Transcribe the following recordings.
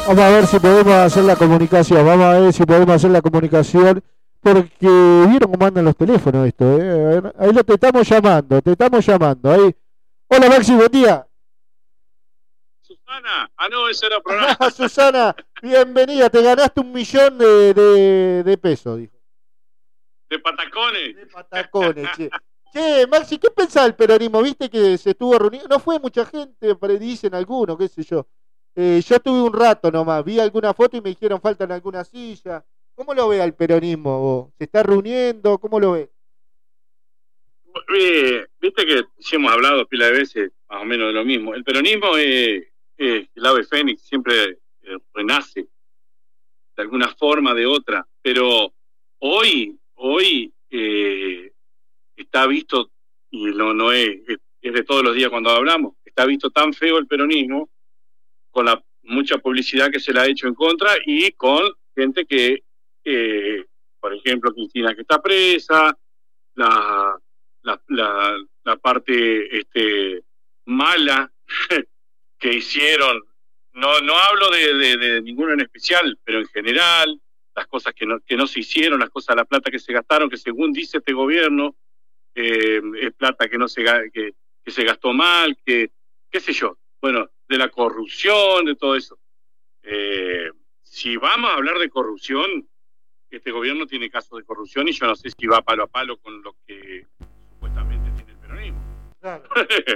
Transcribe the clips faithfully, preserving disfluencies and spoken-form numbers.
Vamos a ver si podemos hacer la comunicación, vamos a ver si podemos hacer la comunicación, porque vieron cómo andan los teléfonos esto, ¿eh? Ahí lo te estamos llamando, te estamos llamando, ahí. Hola Maxi, buen día. Susana, ah no, ese era el programa. Susana, bienvenida, te ganaste un millón de, de, de pesos, dijo. De patacones. De patacones, che. Che, Maxi, ¿qué pensás del peronismo? ¿Viste que se estuvo reuniendo? No fue mucha gente, dicen algunos, qué sé yo. Eh, yo tuve un rato nomás, vi alguna foto y me dijeron faltan algunas sillas. ¿Cómo lo ve al peronismo vos? ¿Se está reuniendo? ¿Cómo lo ve? Eh, Viste que sí hemos hablado pila de veces más o menos de lo mismo. El peronismo es, es el ave fénix, siempre eh, renace de alguna forma, de otra. Pero hoy, hoy eh, está visto, y no, no es, es de todos los días cuando hablamos, está visto tan feo el peronismo, con la mucha publicidad que se le ha hecho en contra y con gente que, eh, por ejemplo, Cristina que está presa, la, la, la, la parte este, mala que hicieron, no, no hablo de, de, de ninguno en especial, pero en general, las cosas que no, que no se hicieron, las cosas, la plata que se gastaron, que según dice este gobierno, eh, es plata que no se, que, que se gastó mal, que, qué sé yo, bueno, de la corrupción, de todo eso. Eh, si vamos a hablar de corrupción, este gobierno tiene casos de corrupción y yo no sé si va palo a palo con lo que supuestamente tiene el peronismo. Claro.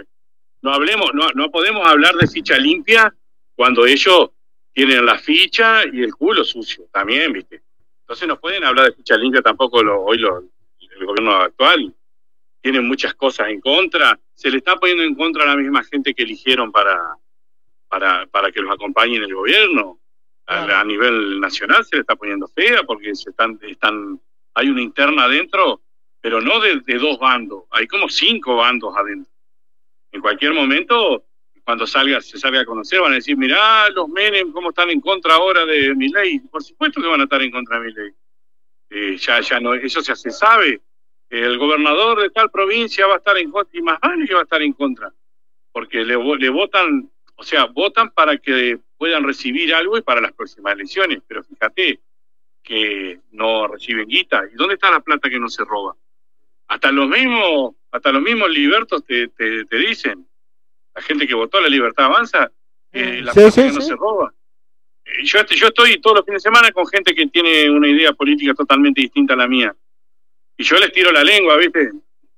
no hablemos, no, no podemos hablar de ficha limpia cuando ellos tienen la ficha y el culo sucio también, ¿viste? Entonces no pueden hablar de ficha limpia tampoco lo, hoy lo, el gobierno actual. Tienen muchas cosas en contra, se le está poniendo en contra a la misma gente que eligieron para, para, para que los acompañe en el gobierno. A, a nivel nacional se le está poniendo fea porque se están, están, hay una interna adentro, pero no de, de dos bandos, hay como cinco bandos adentro. En cualquier momento, cuando salga, se salga a conocer, van a decir, mirá los Menem cómo están en contra ahora de Milei. Por supuesto que van a estar en contra de Milei. Eh, ya, ya no, eso ya se sabe. El gobernador de tal provincia va a estar en contra, y más vale que va a estar en contra, porque le, le votan, o sea, votan para que puedan recibir algo y para las próximas elecciones, pero fíjate que no reciben guita. ¿Y dónde está la plata que no se roba? Hasta los mismos, hasta los mismos libertos te, te, te dicen, la gente que votó La Libertad Avanza, eh, la sí, plata sí, que sí. no se roba. Eh, yo, yo estoy todos los fines de semana con gente que tiene una idea política totalmente distinta a la mía. Y yo les tiro la lengua, ¿viste?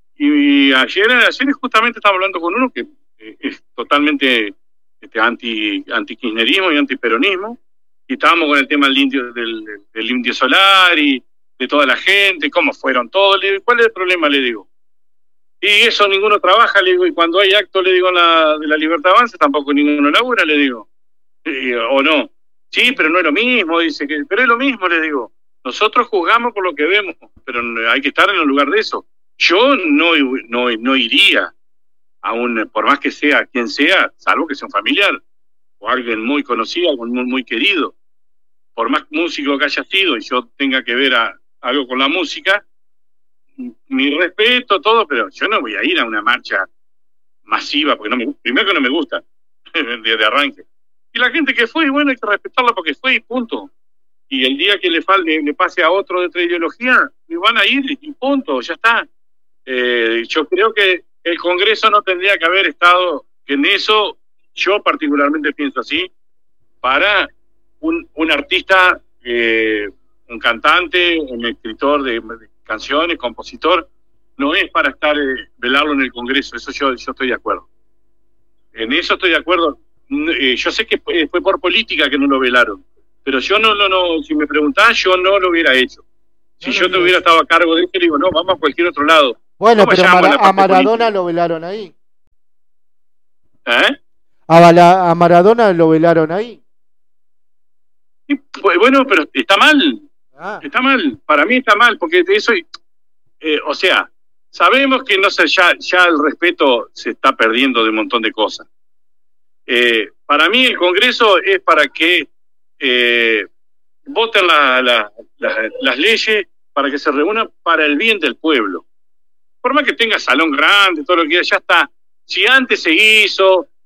Y ayer, ayer justamente estaba hablando con uno que eh, es totalmente este, anti, anti-kirchnerismo y anti-peronismo, y estábamos con el tema del indio, del, del indio solar y de toda la gente, cómo fueron todos, le digo, ¿cuál es el problema? Le digo. Y eso ninguno trabaja, le digo, y cuando hay acto, le digo, la, de La Libertad Avanza, tampoco ninguno labura, le digo. Y, o no. Sí, pero no es lo mismo, dice, que pero es lo mismo, le digo. Nosotros juzgamos por lo que vemos, pero hay que estar en el lugar de eso. Yo no, no, no iría a un, por más que sea quien sea, salvo que sea un familiar, o alguien muy conocido, algo muy, muy querido. Por más músico que haya sido y yo tenga que ver a, algo con la música, mi respeto, todo, pero yo no voy a ir a una marcha masiva, porque no me, primero que no me gusta, de, de arranque. Y la gente que fue, bueno, hay que respetarla porque fue y punto. Y el día que le, falte, le pase a otro de otra ideología, me van a ir y punto, ya está. Eh, yo creo que el Congreso no tendría que haber estado en eso, yo particularmente pienso así, para un, un artista, eh, un cantante, un escritor de, de canciones, compositor, no es para estar, eh, velarlo en el Congreso, eso yo, yo estoy de acuerdo. En eso estoy de acuerdo. Eh, yo sé que fue, fue por política que no lo velaron. Pero yo no, no, no, si me preguntás, yo no lo hubiera hecho. Si no, yo no, te hubiera no. estado a cargo de eso, le digo, no, vamos a cualquier otro lado. Bueno, pero Mara, a Maradona política. Lo velaron ahí. ¿Eh? A, la, a Maradona lo velaron ahí. Y, bueno, pero está mal. Ah. Está mal. Para mí está mal, porque eso, eh, o sea, sabemos que no sé, ya, ya el respeto se está perdiendo de un montón de cosas. Eh, para mí el Congreso es para que Eh, voten la, la, la, las leyes para que se reúnan para el bien del pueblo. Por más que tenga salón grande, todo lo que ya está. Si antes se hizo,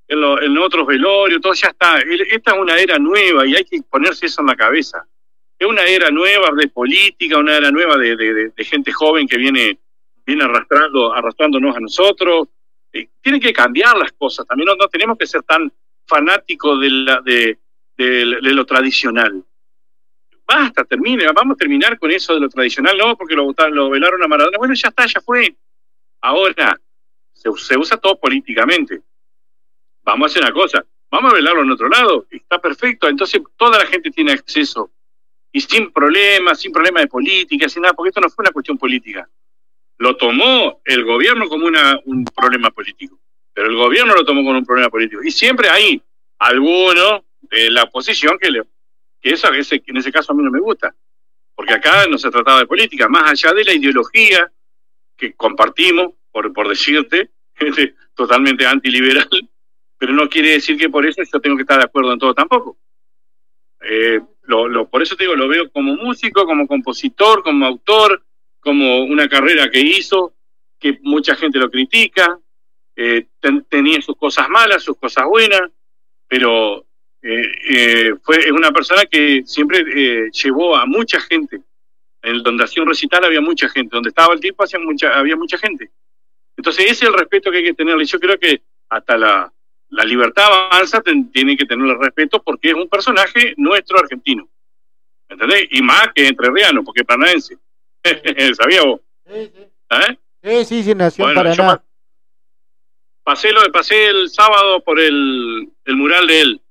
en, lo, en otros velorios, todo ya está. Esta es una era nueva y hay que ponerse eso en la cabeza. Es una era nueva de política, una era nueva de, de, de, de gente joven que viene, viene arrastrando, arrastrándonos a nosotros. Eh, tienen que cambiar las cosas. También no, no tenemos que ser tan fanáticos de, la, de, de, de lo tradicional. Basta, termine, vamos a terminar con eso de lo tradicional, no, porque lo, votaron, lo velaron a Maradona. Bueno, ya está, ya fue. Ahora, se, se usa todo políticamente. Vamos a hacer una cosa, vamos a velarlo en otro lado, está perfecto, entonces toda la gente tiene acceso, y sin problemas, sin problemas de política, sin nada, porque esto no fue una cuestión política. Lo tomó el gobierno como una, un problema político, pero el gobierno lo tomó como un problema político, y siempre hay alguno de la oposición que, le, que eso, ese, en ese caso a mí no me gusta, porque acá no se trataba de política, más allá de la ideología que compartimos, por, por decirte, totalmente antiliberal, pero no quiere decir que por eso yo tengo que estar de acuerdo en todo tampoco. Eh, lo, lo, por eso te digo, lo veo como músico, como compositor, como autor, como una carrera que hizo, que mucha gente lo critica, eh, ten, tenía sus cosas malas, sus cosas buenas, pero eh, eh, fue una persona que siempre eh, llevó a mucha gente. En donde hacía un recital había mucha gente, donde estaba el tipo hacía mucha, había mucha gente. Entonces ese es el respeto que hay que tenerle. Yo creo que hasta la La Libertad Avanza ten, tiene que tenerle respeto porque es un personaje nuestro argentino. ¿Entendés? Y más que entrerriano, porque es paranaense. ¿Sabía vos? Sí, sí. ¿Eh? Sí, sí, sí, nació bueno, en Paraná. Pasé, lo, pasé el sábado por el, el mural de él.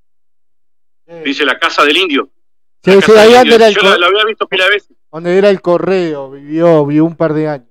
Sí. Dice la Casa del Indio. Sí, sí, ahí donde era el Yo cor... la, la había visto pila de veces. Donde era el correo, vivió, vivió un par de años.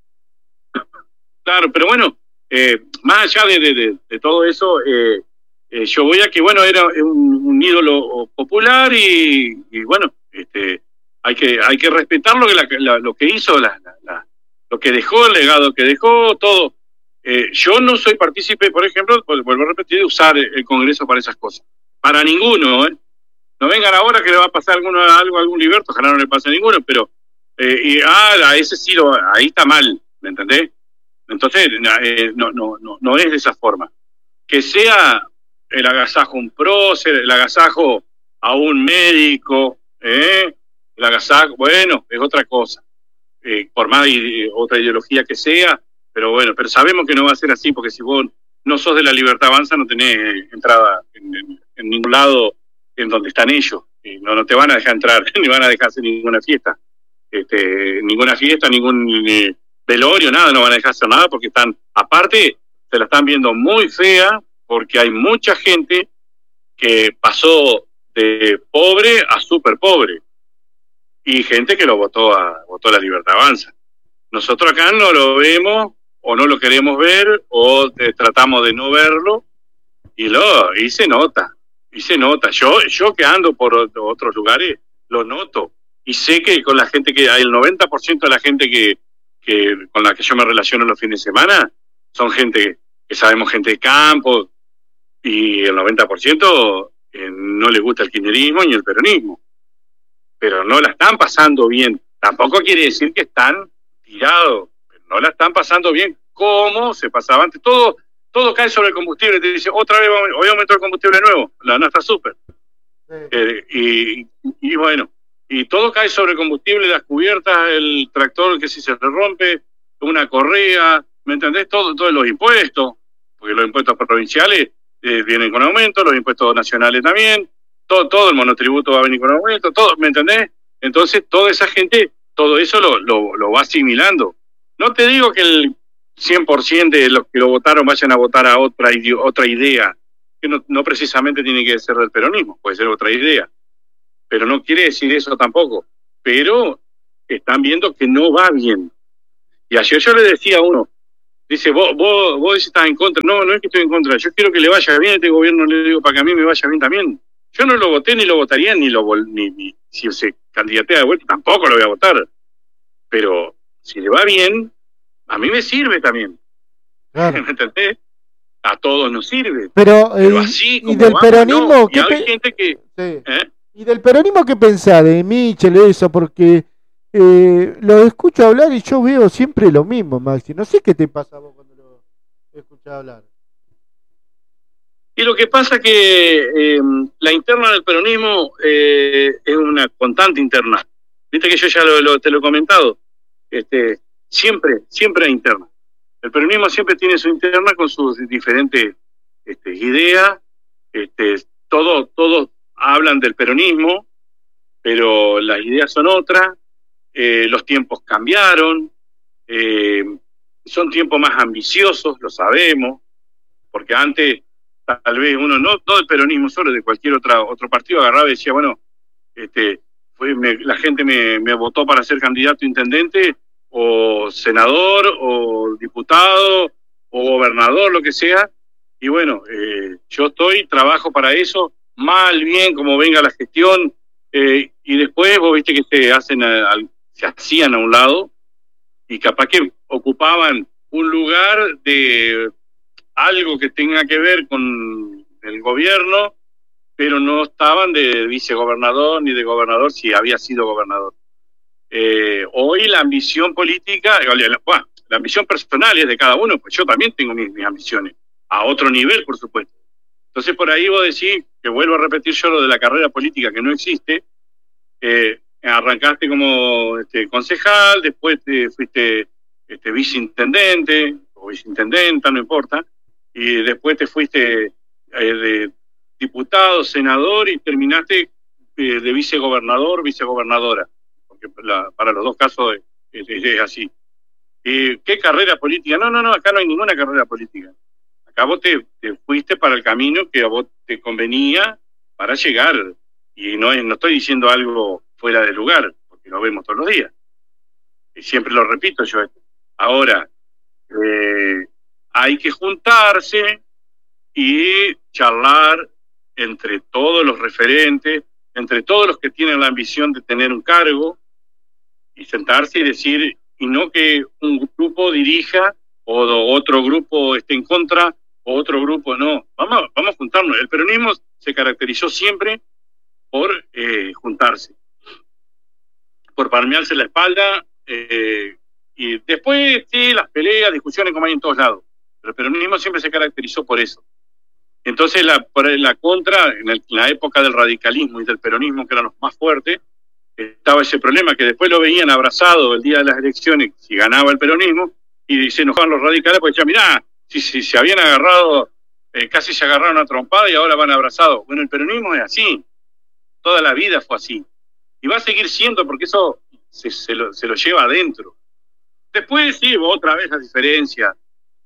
Claro, pero bueno, eh, más allá de, de, de, de todo eso, eh, eh, yo voy a que, bueno, era un, un ídolo popular y, y bueno, este, hay que hay que respetar lo que, la, la, lo que hizo, la, la, la, lo que dejó, el legado que dejó, todo. Eh, yo no soy partícipe, por ejemplo, vuelvo a repetir, de usar el Congreso para esas cosas. Para ninguno, ¿eh? No vengan ahora que le va a pasar alguno, algo a algún liberto, ojalá no le pase a ninguno, pero eh, y, ah, a ese sí, lo, ahí está mal, ¿me entendés? Entonces, eh, no, no, no, no es de esa forma. Que sea el agasajo a un prócer, el agasajo a un médico, ¿eh? el agasajo, bueno, es otra cosa. Eh, por más eh, otra ideología que sea, pero bueno, pero sabemos que no va a ser así, porque si vos no sos de la Libertad Avanza, no tenés entrada en, en, en ningún lado en donde están ellos. Y no, no te van a dejar entrar, ni van a dejar hacer ninguna fiesta. Este, ninguna fiesta, ningún... Eh, velorio, nada, no van a dejar hacer nada porque están, aparte, se la están viendo muy fea porque hay mucha gente que pasó de pobre a súper pobre y gente que lo votó a votó a la Libertad Avanza. Nosotros acá no lo vemos o no lo queremos ver o eh, tratamos de no verlo y lo y se nota, y se nota. Yo yo que ando por otros lugares lo noto y sé que con la gente que hay el noventa por ciento de la gente que que con la que yo me relaciono los fines de semana, son gente que sabemos, gente de campo, y el noventa por ciento eh, no le gusta el kirchnerismo ni el peronismo. Pero no la están pasando bien. Tampoco quiere decir que están tirados, no la están pasando bien como se pasaba antes. Todo todo cae sobre el combustible, te dice, otra vez hoy aumentó el combustible nuevo, la no está súper. Sí. Eh, y, y bueno, y todo cae sobre el combustible, las cubiertas, el tractor que si se rompe, una correa, ¿me entendés? Todo, todos los impuestos, porque los impuestos provinciales eh, vienen con aumento, los impuestos nacionales también, todo, todo el monotributo va a venir con aumento, todo, ¿me entendés? Entonces toda esa gente, todo eso lo, lo, lo va asimilando. No te digo que el cien por ciento de los que lo votaron vayan a votar a otra, otra idea, que no, no precisamente tiene que ser del peronismo, puede ser otra idea. Pero no quiere decir eso tampoco. Pero están viendo que no va bien. Y ayer yo le decía a uno, dice, vos, vos, vos estás en contra. No, no es que estoy en contra. Yo quiero que le vaya bien a este gobierno, le digo, para que a mí me vaya bien también. Yo no lo voté ni lo votaría, ni lo ni, ni si se candidatea de vuelta, tampoco lo voy a votar. Pero si le va bien, a mí me sirve también. Claro. ¿Me entendés? A todos nos sirve. Pero, Pero eh, así como ¿y del vamos, peronismo? No. ¿Qué y hay pe... gente que... Sí. ¿eh? ¿Y del peronismo qué pensás de Michel, eso? Porque eh, lo escucho hablar y yo veo siempre lo mismo, Maxi. No sé qué te pasa a vos cuando lo escuchás hablar. Y lo que pasa que eh, la interna del peronismo eh, es una constante interna. Viste que yo ya lo, lo, te lo he comentado. Este, siempre, siempre hay interna. El peronismo siempre tiene su interna con sus diferentes este, ideas. Este, todo, todos hablan del peronismo, pero las ideas son otras. Eh, los tiempos cambiaron. Eh, son tiempos más ambiciosos, lo sabemos, porque antes tal vez uno, no todo el peronismo solo, de cualquier otra, otro partido agarraba y decía, bueno, este, fue, me, la gente me, me votó para ser candidato a intendente, o senador, o diputado, o gobernador, lo que sea, y bueno, eh, yo estoy, trabajo para eso, mal, bien, como venga la gestión, eh, y después vos viste que se hacen a, a, se hacían a un lado, y capaz que ocupaban un lugar de algo que tenga que ver con el gobierno, pero no estaban de vicegobernador ni de gobernador si había sido gobernador. Eh, hoy la ambición política, bueno, la ambición personal es de cada uno, pues yo también tengo mis, mis ambiciones, a otro nivel, por supuesto. Entonces por ahí vos decís, que vuelvo a repetir yo lo de la carrera política que no existe, eh, arrancaste como este, concejal, después te fuiste este, viceintendente, o viceintendenta, no importa, y después te fuiste eh, de diputado, senador y terminaste eh, de vicegobernador, vicegobernadora, porque la, para los dos casos es, es, es así. Eh, ¿Qué carrera política? No, no, no, acá no hay ninguna carrera política. Acá vos te, te fuiste para el camino que a vos te convenía para llegar, y no, es, no estoy diciendo algo fuera de lugar, porque lo vemos todos los días. Y siempre lo repito yo. Ahora, eh, hay que juntarse y charlar entre todos los referentes, entre todos los que tienen la ambición de tener un cargo, y sentarse y decir, y no que un grupo dirija o otro grupo esté en contra o otro grupo no. Vamos, vamos a juntarnos. El peronismo se caracterizó siempre por eh, juntarse, por palmearse la espalda, eh, y después sí, las peleas, discusiones como hay en todos lados. Pero el peronismo siempre se caracterizó por eso. Entonces, la, por la contra, en, el, en la época del radicalismo y del peronismo, que eran los más fuertes, estaba ese problema que después lo veían abrazado el día de las elecciones, si ganaba el peronismo, y se enojaban los radicales porque decían, mirá, si, si se habían agarrado, eh, casi se agarraron a trompada y ahora van abrazados. Bueno, el peronismo es así. Toda la vida fue así. Y va a seguir siendo porque eso se, se, lo, se lo lleva adentro. Después sí, otra vez la diferencia.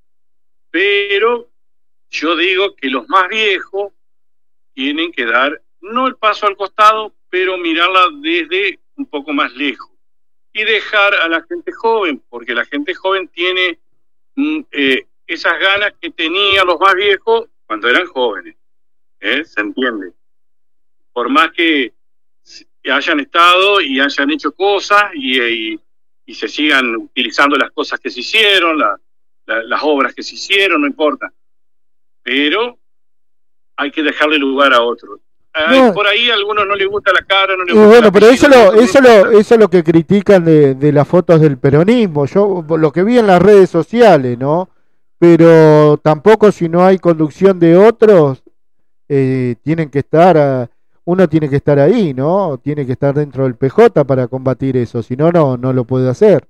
Pero yo digo que los más viejos tienen que dar, no el paso al costado, pero mirarla desde un poco más lejos. Y dejar a la gente joven, porque la gente joven tiene mm, eh, esas ganas que tenían los más viejos cuando eran jóvenes. ¿Eh? ¿Se entiende? Por más que hayan estado y hayan hecho cosas y, y, y se sigan utilizando las cosas que se hicieron, la, la, las obras que se hicieron, no importa. Pero hay que dejarle lugar a otros. No. Por ahí a algunos no les gusta la cara, no les gusta bueno, la pero eso lo, eso lo, eso es lo que critican de, de las fotos del peronismo. Yo lo que vi en las redes sociales, ¿no? Pero tampoco si no hay conducción de otros, eh, tienen que estar, a, uno tiene que estar ahí, ¿no? Tiene que estar dentro del P J para combatir eso, si no, no, no lo puede hacer.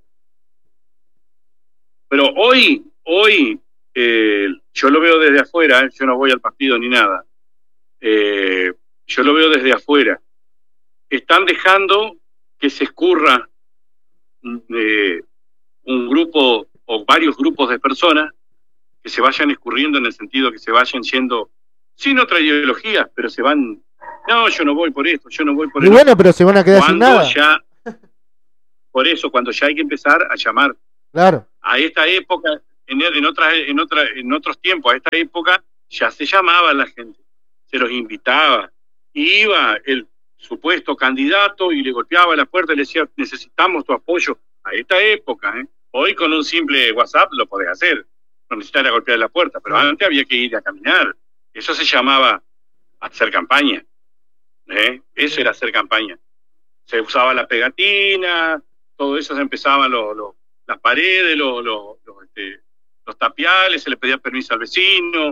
Pero hoy, hoy, eh, yo lo veo desde afuera, ¿eh? Yo no voy al partido ni nada. Eh, Yo lo veo desde afuera. Están dejando que se escurra eh, un grupo o varios grupos de personas que se vayan escurriendo en el sentido que se vayan yendo sin otra ideología, pero se van, no, yo no voy por esto, yo no voy por eso. Y bueno, pero se van a quedar sin nada. Ya, por eso, cuando ya hay que empezar a llamar. Claro. A esta época, en, en, otras, en, otra, en otros tiempos, a esta época, ya se llamaba a la gente, se los invitaba. Iba el supuesto candidato y le golpeaba la puerta y le decía, necesitamos tu apoyo. A esta época, ¿eh? Hoy con un simple WhatsApp lo podés hacer, no necesitas golpear la puerta, pero antes había que ir a caminar. Eso se llamaba hacer campaña, ¿eh? Eso era hacer campaña. Se usaba la pegatina, todo eso, se empezaban los, los, las paredes, los, los, los, este, los tapiales, se le pedía permiso al vecino,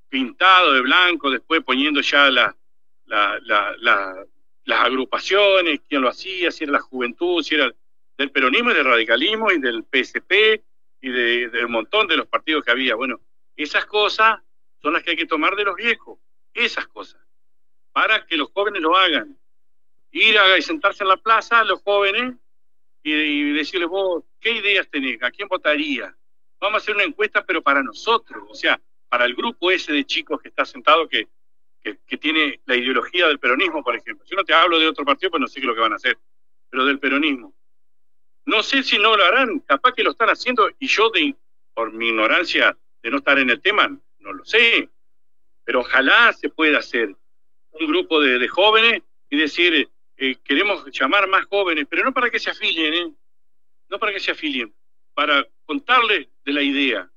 pintado de blanco, después poniendo ya la, la, la, la, las agrupaciones, quién lo hacía, si era la juventud, si era del peronismo y del radicalismo y del P S P y de, de un montón de los partidos que había. Bueno, esas cosas son las que hay que tomar de los viejos, esas cosas, para que los jóvenes lo hagan. Ir a y sentarse en la plaza, los jóvenes, y, y decirles, vos, ¿qué ideas tenés? ¿A quién votaría? Vamos a hacer una encuesta, pero para nosotros, o sea, para el grupo ese de chicos que está sentado, que, que, que tiene la ideología del peronismo, por ejemplo. Yo no te hablo de otro partido, pues no sé qué es lo que van a hacer, pero del peronismo. No sé si no lo harán, capaz que lo están haciendo, y yo, de, por mi ignorancia de no estar en el tema, no lo sé, pero ojalá se pueda hacer un grupo de, de jóvenes y decir, eh, queremos llamar más jóvenes, pero no para que se afilien, ¿eh? No para que se afilien, para contarles de la idea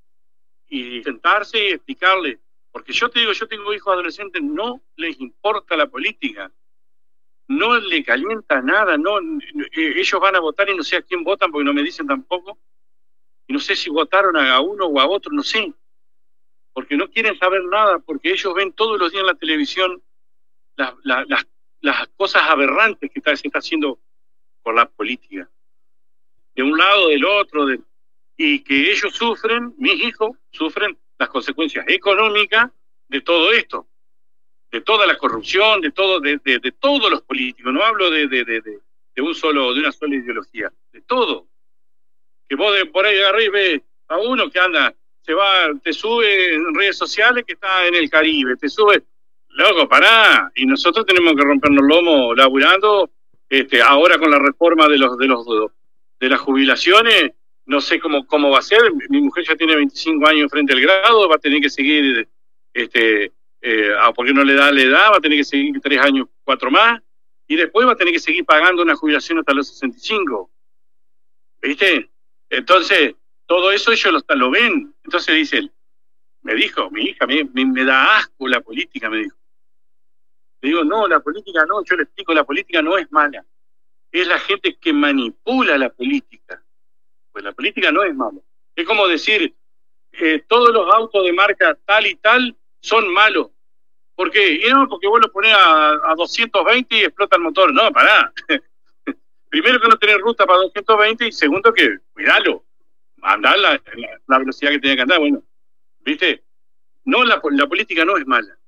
y sentarse y explicarles, porque yo te digo, yo tengo hijos adolescentes, no les importa la política, no le calienta nada, no, eh, ellos van a votar y no sé a quién votan porque no me dicen tampoco, y no sé si votaron a uno o a otro, no sé, porque no quieren saber nada, porque ellos ven todos los días en la televisión las, las, las, las cosas aberrantes que está, se está haciendo con la política, de un lado, del otro, de, y que ellos sufren, mis hijos sufren las consecuencias económicas de todo esto, de toda la corrupción, de todo, de, de, de todos los políticos. No hablo de, de, de, de, de un solo, de una sola ideología, de todo. Que vos de por ahí agarrés y ves a uno que anda, se va, te sube en redes sociales que está en el Caribe, te sube, loco, pará, y nosotros tenemos que rompernos el lomo laburando, este, ahora con la reforma de los, de los, de las jubilaciones, no sé cómo, cómo va a ser. Mi mujer ya tiene veinticinco años frente al grado, va a tener que seguir, este, eh, porque no le da la edad, va a tener que seguir tres años, cuatro más, y después va a tener que seguir pagando una jubilación hasta los sesenta y cinco. ¿Viste? Entonces, todo eso ellos lo, lo ven. Entonces dicen, me dijo, mi hija, me, me, me da asco la política, me dijo. Le digo, no, la política no, yo le explico, la política no es mala. Es la gente que manipula la política. Pues la política no es mala. Es como decir, eh, todos los autos de marca tal y tal son malos. ¿Por qué? Y no, porque vos lo ponés a, a doscientos veinte y explota el motor. No, pará. Primero que no tenés ruta para doscientos veinte y segundo que, cuidalo, andar la, la, la velocidad que tenía que andar. Bueno, ¿viste? No, la, la política no es mala.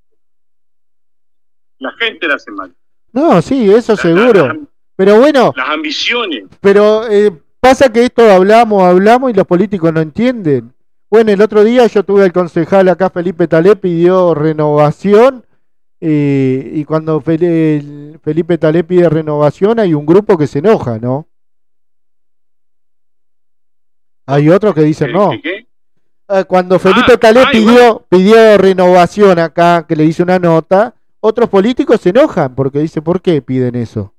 La gente la hace mal. No, sí, eso la, seguro. La, la, pero bueno. Las ambiciones. Pero eh, pasa que esto hablamos, hablamos y los políticos no entienden. Bueno, el otro día yo tuve al concejal acá, Felipe Talé, pidió renovación. Eh, y cuando Fel Felipe Talé pide renovación, hay un grupo que se enoja, ¿no? Hay otros que dicen no. ¿Qué, qué? Eh, cuando Felipe ah, Talé ah, pidió, pidió renovación acá, que le hice una nota, otros políticos se enojan porque dice, ¿por qué piden eso?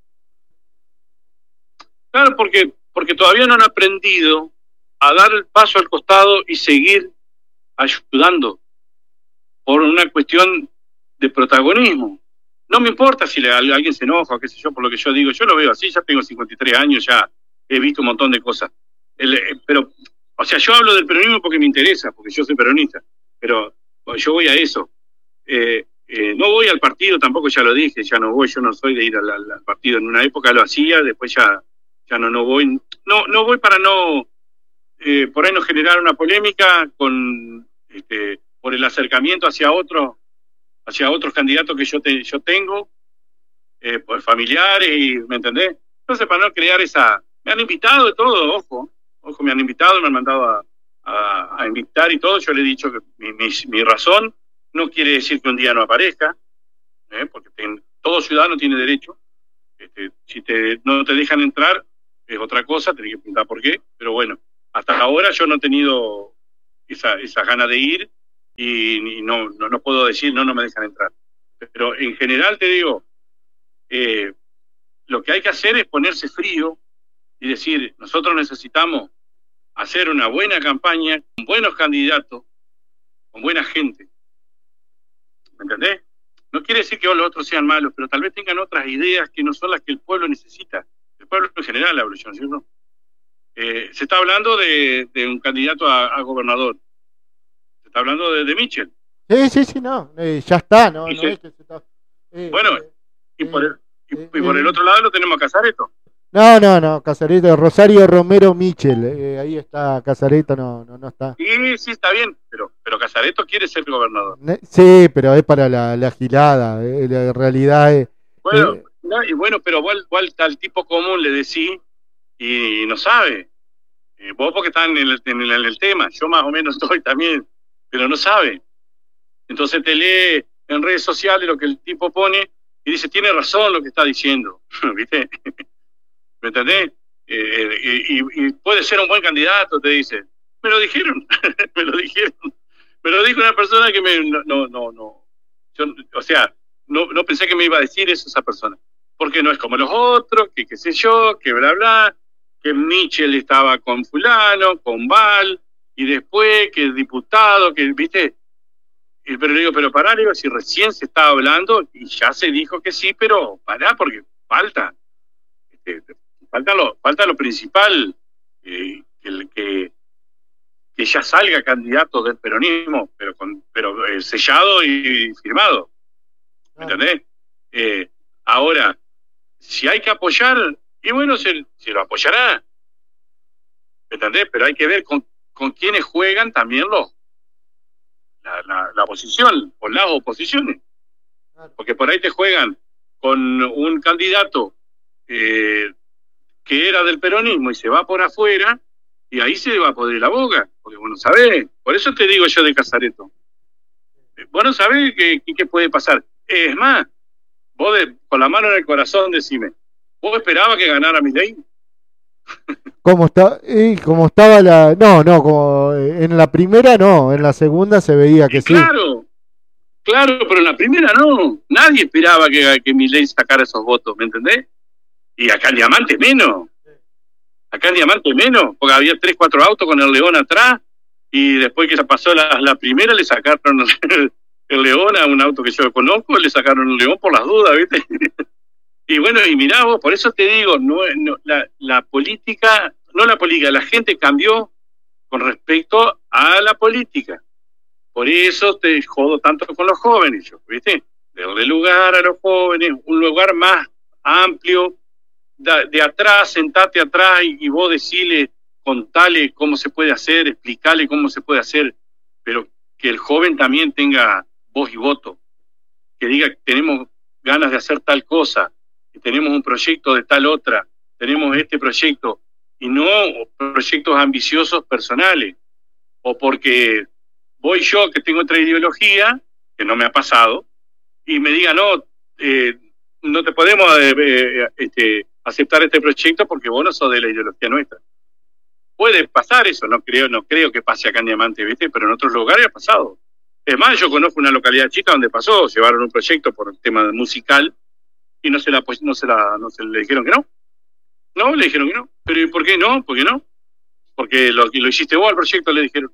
Claro, porque, porque todavía no han aprendido a dar el paso al costado y seguir ayudando por una cuestión de protagonismo. No me importa si le, alguien se enoja o qué sé yo por lo que yo digo, yo lo veo así, ya tengo cincuenta y tres años, ya he visto un montón de cosas. El, eh, pero, o sea, yo hablo del peronismo porque me interesa, porque yo soy peronista, pero yo voy a eso. Eh, eh, no voy al partido, tampoco ya lo dije, ya no voy, yo no soy de ir al, al partido. En una época lo hacía, después ya, ya no, no voy. No, no voy para no, eh, por ahí no generar una polémica con, este, por el acercamiento hacia otros, hacia otros candidatos que yo, te, yo tengo, eh, por familiares, y, ¿me entendés? Entonces, para no crear esa... Me han invitado de todo, ojo, ojo, me han invitado, me han mandado a, a, a invitar y todo. Yo le he dicho que mi, mi, mi razón no quiere decir que un día no aparezca, ¿eh? Porque ten, todo ciudadano tiene derecho. Este, si te, no te dejan entrar, es otra cosa, tenés que preguntar por qué. Pero bueno, hasta ahora yo no he tenido esa, esa gana de ir y, y no, no, no puedo decir, no, no me dejan entrar. Pero en general te digo, eh, lo que hay que hacer es ponerse frío y decir, nosotros necesitamos hacer una buena campaña, con buenos candidatos, con buena gente. ¿Me entendés? No quiere decir que los otros sean malos, pero tal vez tengan otras ideas que no son las que el pueblo necesita. El pueblo en general, la evolución, ¿cierto? Eh, se está hablando de, de un candidato a, a gobernador. Se está hablando de, de Michel. Sí, sí, sí, no, eh, ya está, no, Y no se- es que se está. Eh, bueno, eh, y por eh, el, y, eh, y por el eh, otro lado lo tenemos a Casareto. no, no, no, Casareto, Rosario Romero Michel, eh, ahí está, Casareto no, no, no está. Y sí, está bien, pero, pero Casareto quiere ser gobernador. Ne- Sí, pero es para la, la gilada, eh, la realidad es... Bueno, eh, no, y bueno, pero igual, igual al tipo común le decís y no sabe. Eh, vos porque estás en el, en, el, en el tema, yo más o menos estoy también, pero no sabe. Entonces te lee en redes sociales lo que el tipo pone y dice, tiene razón lo que está diciendo, ¿viste? ¿Me entendés? Eh, eh, y, y puede ser un buen candidato, te dice. Me lo dijeron, me lo dijeron. Me lo dijo una persona que me... No, no, no. no. Yo, o sea, no, no pensé que me iba a decir eso esa persona. Porque no es como los otros, que qué sé yo, que bla, bla, que Michel estaba con fulano, con Val, y después que el diputado, que, ¿viste? Y, pero le digo, pero pará, le digo, si recién se estaba hablando y ya se dijo que sí, pero pará, porque falta. Este, falta, lo, falta lo principal, eh, que, que, que ya salga candidato del peronismo, pero, con, pero eh, sellado y firmado. ¿Me entendés? Eh, ahora, si hay que apoyar, y bueno, se, se lo apoyará. ¿Me entendés? Pero hay que ver con, con quiénes juegan también los, la, la, la oposición o las oposiciones. Porque por ahí te juegan con un candidato eh, que era del peronismo y se va por afuera, y ahí se va a poder la boca, porque vos no sabés. Por eso te digo yo de Casareto. Vos no sabés qué, qué puede pasar. Es más, vos de, con la mano en el corazón decime, ¿vos esperabas que ganara Milei? ¿Cómo está? Y como estaba la... No, no, como eh, en la primera no, en la segunda se veía que Y sí. claro, claro, pero en la primera no. Nadie esperaba que, que Milei sacara esos votos, ¿me entendés? Y acá en Diamante menos. Acá en Diamante menos, porque había tres, cuatro autos con el León atrás, y después que se pasó la, la primera le sacaron el, el León a un auto que yo conozco, le sacaron el León por las dudas, ¿viste? Y bueno, y mirá vos, por eso te digo, no, no la, la política, no la política, la gente cambió con respecto a la política. Por eso te jodo tanto con los jóvenes, ¿viste? Darle lugar a los jóvenes, un lugar más amplio, de, de atrás, sentate atrás y, y vos decile, contale cómo se puede hacer, explicarle cómo se puede hacer, pero que el joven también tenga voz y voto, que diga que tenemos ganas de hacer tal cosa, que tenemos un proyecto de tal otra, tenemos este proyecto, y no proyectos ambiciosos personales, o porque voy yo que tengo otra ideología, que no me ha pasado, y me diga, no, eh, no te podemos eh, eh, este, aceptar este proyecto porque vos no sos de la ideología nuestra. Puede pasar eso, no creo, no creo que pase acá en Diamante, ¿viste? Pero en otros lugares ha pasado. Es más, yo conozco una localidad chica donde pasó, llevaron un proyecto por el tema musical y no se la, no se la, no se le dijeron que no. No, le dijeron que no. Pero ¿y por qué no? ¿Por qué no? Porque lo, lo hiciste vos al proyecto, le dijeron.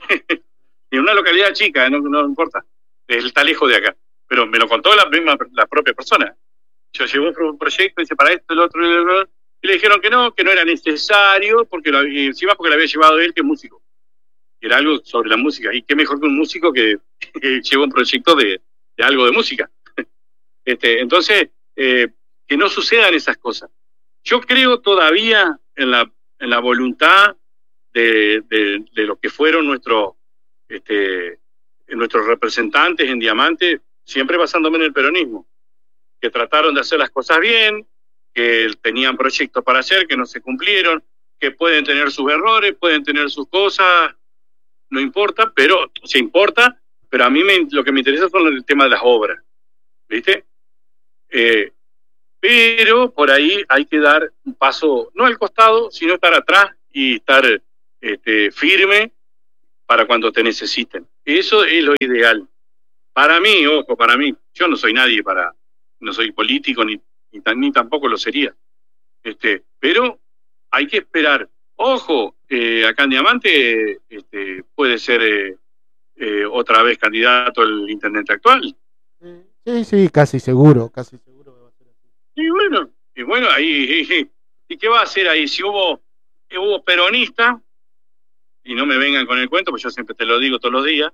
Y en una localidad chica, no, no importa, está lejos de acá. Pero me lo contó la misma, la propia persona. Yo llevé un proyecto, dice para esto, el otro, el otro, y le dijeron que no, que no era necesario, porque lo, y encima porque lo había llevado él, que es músico. Y era algo sobre la música. Y qué mejor que un músico que, que lleva un proyecto de, de algo de música. Este, entonces, eh, que no sucedan esas cosas. Yo creo todavía en la, en la voluntad de, de, de lo que fueron nuestros, este, nuestros representantes en Diamante, siempre basándome en el peronismo, que trataron de hacer las cosas bien, que tenían proyectos para hacer, que no se cumplieron, que pueden tener sus errores, pueden tener sus cosas, no importa, pero se importa, pero a mí me, lo que me interesa son el tema de las obras, ¿viste? Eh, pero por ahí hay que dar un paso, no al costado, sino estar atrás y estar este, firme para cuando te necesiten. Eso es lo ideal. Para mí, ojo, para mí, yo no soy nadie para, no soy político ni, ni, ni tampoco lo sería. Este, pero hay que esperar. Ojo, eh, acá en Diamante este, puede ser eh, eh, otra vez candidato al intendente actual. Sí, sí, casi seguro, casi seguro que va a ser así. Y bueno, y bueno, ahí, y, y qué va a hacer ahí si hubo, hubo peronista, y no me vengan con el cuento, porque yo siempre te lo digo todos los días,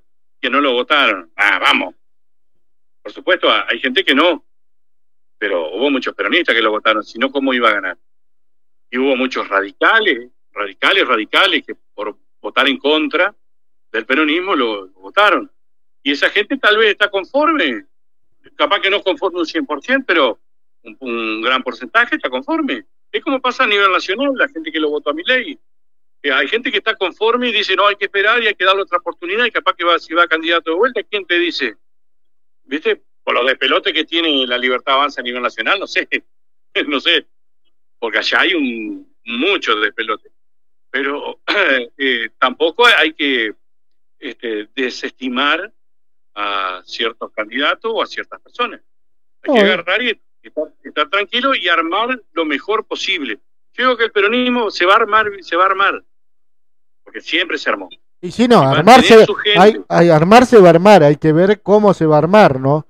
que no lo votaron. Ah, vamos. Por supuesto, hay gente que no, pero hubo muchos peronistas que lo votaron, si no, ¿cómo iba a ganar? Y hubo muchos radicales, radicales, radicales, que por votar en contra del peronismo lo, lo votaron. Y esa gente tal vez está conforme, capaz que no conforme un cien por ciento, pero un, un gran porcentaje está conforme. Es como pasa a nivel nacional, la gente que lo votó a Milei. Eh, hay gente que está conforme y dice, no, hay que esperar y hay que darle otra oportunidad, y capaz que va, si va candidato de vuelta, ¿quién te dice? ¿Viste? Por los despelotes que tiene la Libertad Avanza a nivel nacional, no sé, no sé, porque allá hay un mucho despelote. Pero eh, tampoco hay que este, desestimar a ciertos candidatos o a ciertas personas. Hay oh. que agarrar y estar, estar tranquilo y armar lo mejor posible. Yo digo que el peronismo se va a armar, se va a armar, porque siempre se armó. Y si no, y armarse, hay, hay, armarse va a armar, hay que ver cómo se va a armar, ¿no?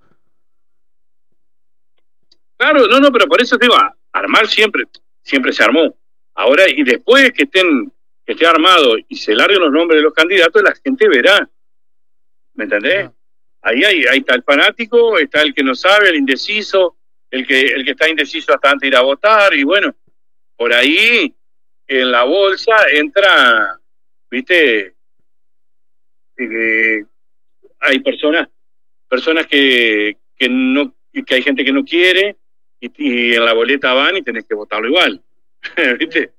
Claro, no, no, pero por eso te digo, armar siempre, siempre se armó. Ahora, y después que estén, que esté armado y se larguen los nombres de los candidatos, la gente verá. ¿Me entendés? No. Ahí hay, ahí está el fanático, está el que no sabe, el indeciso, el que, el que está indeciso hasta antes de ir a votar, y bueno, por ahí en la bolsa entra, viste, eh, hay personas, personas que, que no, que hay gente que no quiere, y, y en la boleta van y tenés que votarlo igual. ¿Viste?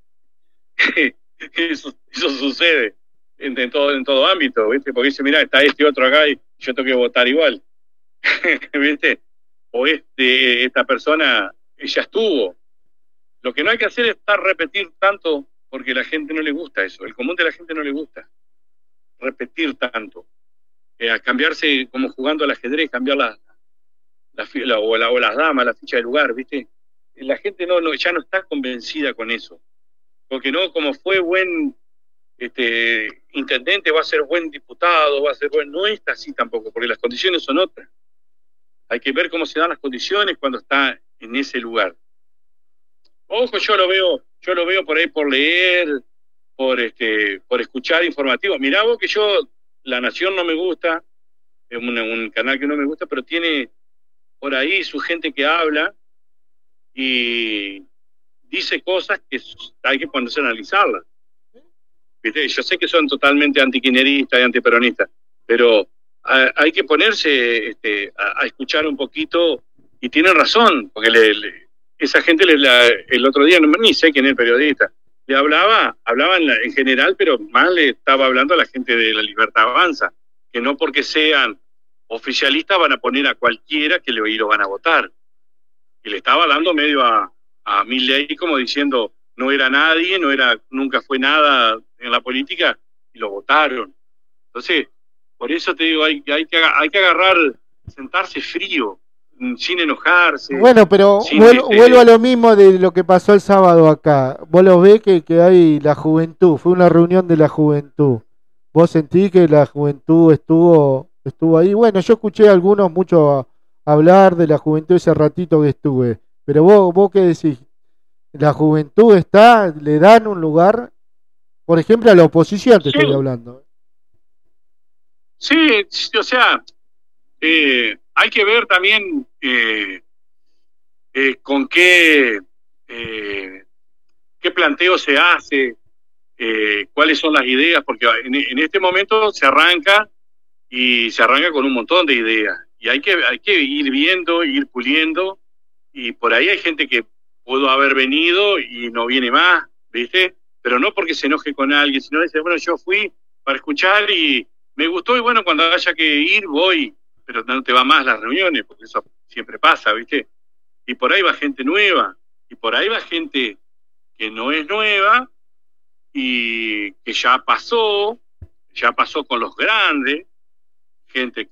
eso, eso sucede en, en todo en todo ámbito, ¿viste? Porque dice, mira, está este otro acá y yo tengo que votar igual. ¿Viste? O este esta persona ya estuvo. Lo que no hay que hacer es estar repetir tanto, porque a la gente no le gusta eso. El común de la gente no le gusta repetir tanto. Eh, a cambiarse, como jugando al ajedrez, cambiar la, la, la, o, la, o las damas, la ficha de lugar, ¿viste? La gente no, no ya no está convencida con eso. Porque no, como fue buen este intendente, va a ser buen diputado, va a ser buen... No está así tampoco, porque las condiciones son otras. Hay que ver cómo se dan las condiciones cuando está en ese lugar. Ojo, yo lo veo, yo lo veo por ahí por leer, por este, por escuchar informativos. Mirá vos que yo, La Nación no me gusta, es un, un canal que no me gusta, pero tiene por ahí su gente que habla y dice cosas que hay que ponerse a analizarlas. ¿Viste? Yo sé que son totalmente antiquineristas y antiperonistas, pero a, hay que ponerse este, a, a escuchar un poquito, y tienen razón, porque le, le, esa gente le, la, el otro día, no, ni sé quién es el periodista, le hablaba, hablaba en, la, en general, pero más le estaba hablando a la gente de la Libertad Avanza, que no porque sean oficialistas van a poner a cualquiera que le lo van a votar. Y le estaba dando medio a, a Milei como diciendo, no era nadie, no era, nunca fue nada en la política, y lo votaron. Entonces, por eso te digo, hay, hay, que, hay que agarrar, sentarse frío, sin enojarse. Bueno, pero vuelvo, este... vuelvo a lo mismo de lo que pasó el sábado acá. Vos lo ves que, que hay la juventud, fue una reunión de la juventud. Vos sentís que la juventud estuvo estuvo ahí. Bueno, yo escuché a algunos mucho hablar de la juventud ese ratito que estuve. Pero vos, vos qué decís, ¿la juventud está, le dan un lugar? Por ejemplo, a la oposición te sí. estoy hablando. Sí, o sea, eh, hay que ver también eh, eh, con qué, eh, qué planteo se hace, eh, cuáles son las ideas, porque en, en este momento se arranca y se arranca con un montón de ideas. Y hay que, hay que ir viendo, ir puliendo, y por ahí hay gente que pudo haber venido y no viene más, ¿viste? Pero no porque se enoje con alguien, sino dice, bueno, yo fui para escuchar y me gustó, y bueno, cuando haya que ir, voy, pero no te va más las reuniones, porque eso siempre pasa, ¿viste? Y por ahí va gente nueva, y por ahí va gente que no es nueva, y que ya pasó, ya pasó con los grandes, gente